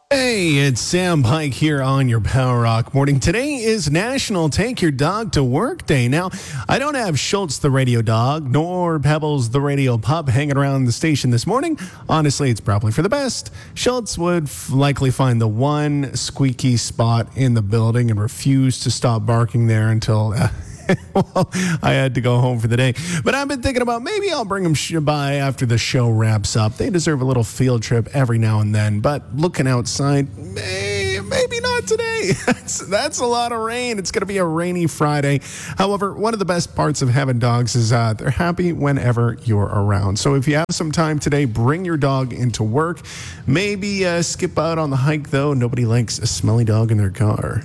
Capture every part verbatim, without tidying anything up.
Hey, it's Sam Pike here on your Power Rock Morning. Today is National Take Your Dog to Work Day. Now, I don't have Schultz the radio dog, nor Pebbles the radio pup hanging around the station this morning. Honestly, it's probably for the best. Schultz would f- likely find the one squeaky spot in the building and refuse to stop barking there until... Uh, well, I had to go home for the day. But I've been thinking about maybe I'll bring them sh- by after the show wraps up. They deserve a little field trip every now and then. But looking outside, may- maybe not today. that's, that's a lot of rain. It's going to be a rainy Friday. However, one of the best parts of having dogs is uh, they're happy whenever you're around. So if you have some time today, bring your dog into work. Maybe uh, skip out on the hike, though. Nobody likes a smelly dog in their car.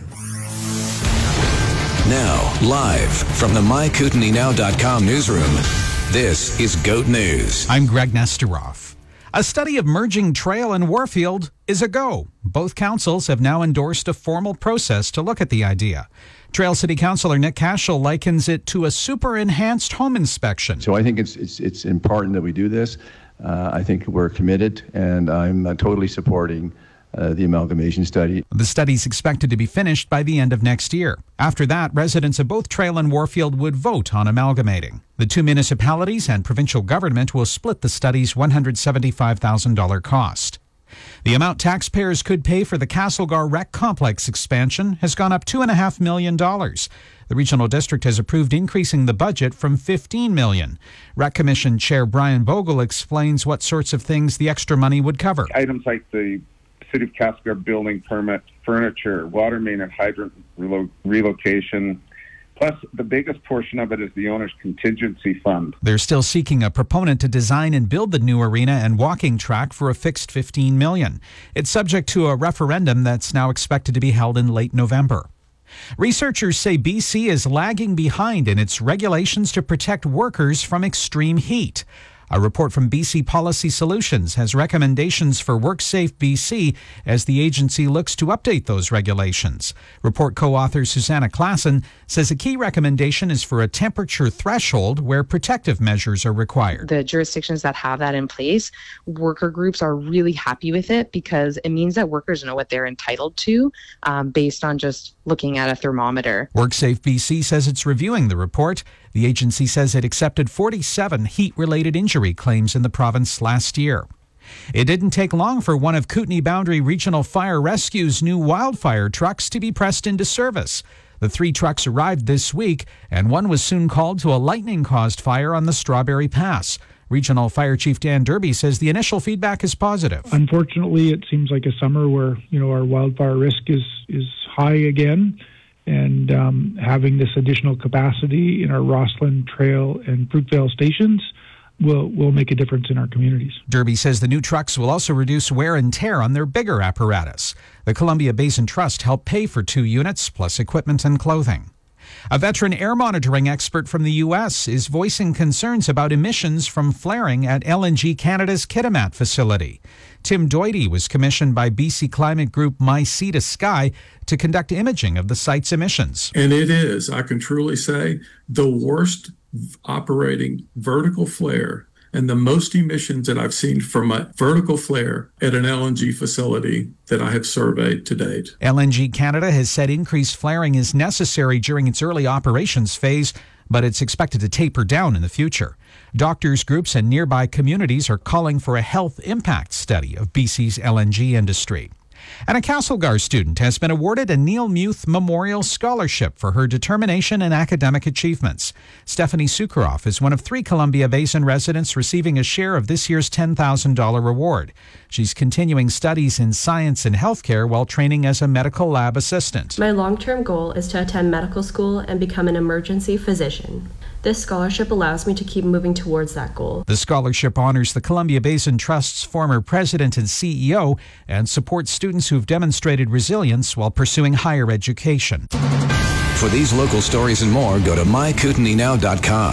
Now, live from the my kootenai now dot com newsroom, this is GOAT News. I'm Greg Nesteroff. A study of merging Trail and Warfield is a go. Both councils have now endorsed a formal process to look at the idea. Trail City Councilor Nick Cashel likens it to a super-enhanced home inspection. So I think it's it's, it's important that we do this. Uh, I think we're committed, and I'm uh, totally supporting Uh, the amalgamation study. The study's expected to be finished by the end of next year. After that, residents of both Trail and Warfield would vote on amalgamating. The two municipalities and provincial government will split the study's one hundred seventy-five thousand dollars cost. The amount taxpayers could pay for the Castlegar Rec Complex expansion has gone up two point five million dollars. The regional district has approved increasing the budget from fifteen million dollars. Rec Commission Chair Brian Bogle explains what sorts of things the extra money would cover. Items like the City of Castlegar building permit, furniture, water main and hydrant relo- relocation. Plus, the biggest portion of it is the owner's contingency fund. They're still seeking a proponent to design and build the new arena and walking track for a fixed fifteen million dollars. It's subject to a referendum that's now expected to be held in late November. Researchers say B C is lagging behind in its regulations to protect workers from extreme heat. A report from B C Policy Solutions has recommendations for WorkSafe B C as the agency looks to update those regulations. Report co-author Susanna Klassen says a key recommendation is for a temperature threshold where protective measures are required. The jurisdictions that have that in place, worker groups are really happy with it because it means that workers know what they're entitled to um, based on just looking at a thermometer. WorkSafe B C says it's reviewing the report. The agency says it accepted forty-seven heat-related injury claims in the province last year. It didn't take long for one of Kootenay Boundary Regional Fire Rescue's new wildfire trucks to be pressed into service. The three trucks arrived this week, and one was soon called to a lightning-caused fire on the Strawberry Pass. Regional Fire Chief Dan Derby says the initial feedback is positive. Unfortunately, it seems like a summer where, you know, our wildfire risk is, is high again. And um, having this additional capacity in our Rossland, Trail, and Fruitvale stations will will make a difference in our communities. Derby says the new trucks will also reduce wear and tear on their bigger apparatus. The Columbia Basin Trust helped pay for two units, plus equipment and clothing. A veteran air monitoring expert from the U S is voicing concerns about emissions from flaring at L N G Canada's Kitimat facility. Tim Doity was commissioned by B C climate group My Sea to Sky to conduct imaging of the site's emissions. And it is, I can truly say, the worst operating vertical flare and the most emissions that I've seen from a vertical flare at an L N G facility that I have surveyed to date. L N G Canada has said increased flaring is necessary during its early operations phase, but it's expected to taper down in the future. Doctors, groups, and nearby communities are calling for a health impact study of B C's L N G industry. And a Castlegar student has been awarded a Neil Muth Memorial Scholarship for her determination and academic achievements. Stephanie Sukharoff is one of three Columbia Basin residents receiving a share of this year's ten thousand dollars reward. She's continuing studies in science and healthcare while training as a medical lab assistant. My long-term goal is to attend medical school and become an emergency physician. This scholarship allows me to keep moving towards that goal. The scholarship honors the Columbia Basin Trust's former president and C E O and supports students who've demonstrated resilience while pursuing higher education. For these local stories and more, go to my kootenai now dot com.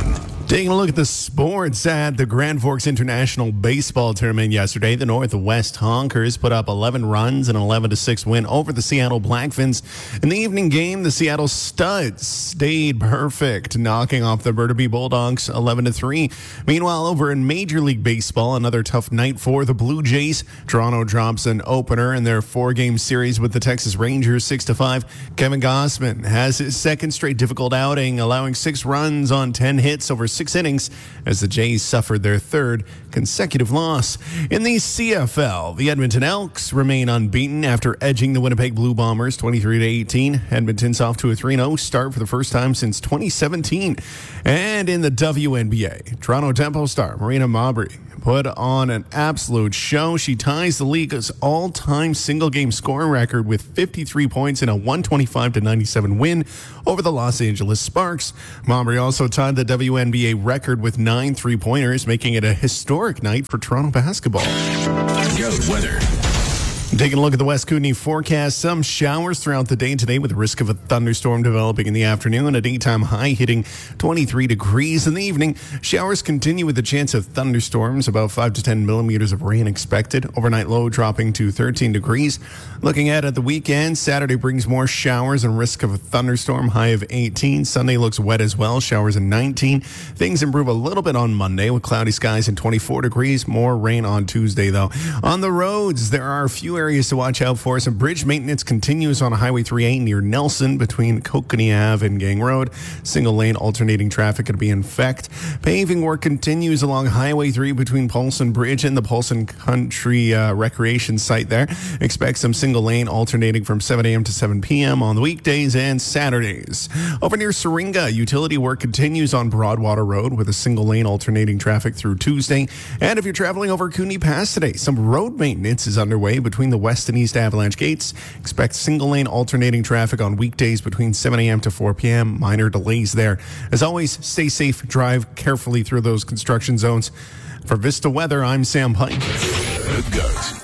Taking a look at the sports at the Grand Forks International Baseball Tournament yesterday, the Northwest Honkers put up eleven runs and an eleven to six win over the Seattle Blackfins. In the evening game, the Seattle Studs stayed perfect, knocking off the Burnaby Bulldogs eleven to three. Meanwhile, over in Major League Baseball, another tough night for the Blue Jays. Toronto drops an opener in their four-game series with the Texas Rangers six to five. Kevin Gausman has his second straight difficult outing, allowing six runs on ten hits over six innings as the Jays suffered their third consecutive loss. In the C F L, the Edmonton Elks remain unbeaten after edging the Winnipeg Blue Bombers twenty-three to eighteen. Edmonton's off to a three and oh start for the first time since twenty seventeen. And in the W N B A, Toronto Tempo star Marina Mabrey put on an absolute show. She ties the league's all-time single-game scoring record with fifty-three points in a one twenty-five to ninety-seven win over the Los Angeles Sparks. Mabrey also tied the W N B A record with nine three-pointers, making it a historic night for Toronto basketball. Goat weather. Taking a look at the West Kootenay forecast, some showers throughout the day today with the risk of a thunderstorm developing in the afternoon. A daytime high hitting twenty-three degrees in the evening. Showers continue with the chance of thunderstorms, about five to ten millimeters of rain expected. Overnight low dropping to thirteen degrees. Looking ahead at the weekend, Saturday brings more showers and risk of a thunderstorm, high of eighteen. Sunday looks wet as well, showers in nineteen. Things improve a little bit on Monday with cloudy skies and twenty-four degrees. More rain on Tuesday, though. On the roads, there are a few areas to watch out for. Some bridge maintenance continues on Highway three A near Nelson between Kokanee Ave and Gang Road. Single lane alternating traffic could be in effect. Paving work continues along Highway three between Paulson Bridge and the Paulson Country uh, Recreation site there. Expect some single lane alternating from seven a.m. to seven p.m. on the weekdays and Saturdays. Over near Syringa, utility work continues on Broadwater Road with a single lane alternating traffic through Tuesday. And if you're traveling over Kootenay Pass today, some road maintenance is underway between the West and East Avalanche gates. Expect single lane alternating traffic on weekdays between seven a.m. to four p.m. Minor delays there. As always, stay safe, drive carefully through those construction zones. For Vista Weather, I'm Sam Pike. Good goat.